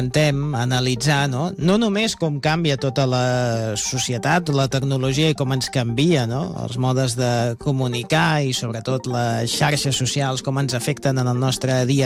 intentem analitzar, no només com canvia tota la societat, la tecnologia i com ens canvia, els modes de comunicar i sobretot les xarxes socials, com ens afecten en el nostre dia